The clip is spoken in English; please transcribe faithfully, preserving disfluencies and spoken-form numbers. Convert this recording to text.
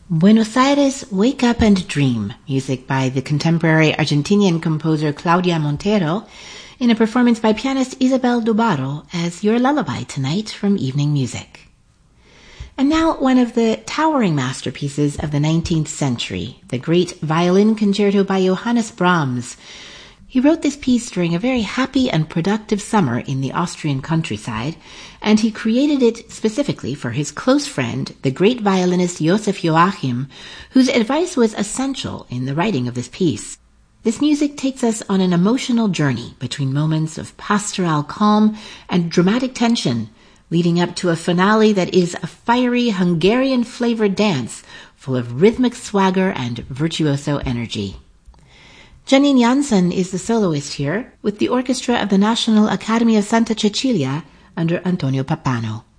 Buenos Aires, Wake Up and Dream, music by the contemporary Argentinian composer Claudia Montero, in a performance by pianist Isabel Dubaro as your lullaby tonight from Evening Music. And now one of the towering masterpieces of the nineteenth century, the great violin concerto by Johannes Brahms. He wrote this piece during a very happy and productive summer in the Austrian countryside, and he created it specifically for his close friend, the great violinist Joseph Joachim, whose advice was essential in the writing of this piece. This music takes us on an emotional journey between moments of pastoral calm and dramatic tension, leading up to a finale that is a fiery Hungarian-flavored dance full of rhythmic swagger and virtuoso energy. Janine Jansen is the soloist here, with the orchestra of the National Academy of Santa Cecilia under Antonio Pappano.